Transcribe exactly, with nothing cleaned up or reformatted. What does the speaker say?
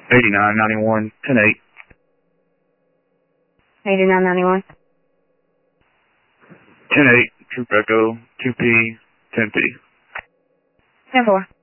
eighty-nine ninety-one, ten eight. eighty-nine ninety-one. ten eight, Troop Echo, two P, ten P. ten four.